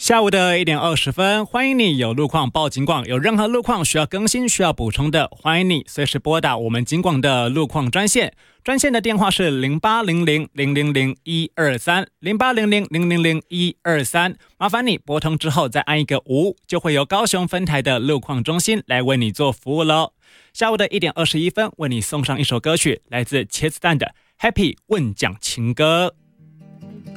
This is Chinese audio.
下午的1点20分，欢迎你有路况报警广，有任何路况需要更新、需要补充的，欢迎你随时拨打我们警广的路况专线。专线的电话是0800-000-123，0800-000-123。麻烦你拨通之后再按一个5，就会由高雄分台的路况中心来为你做服务喽。下午的1点21分，为你送上一首歌曲，来自茄子蛋的《Happy 问奖情歌》。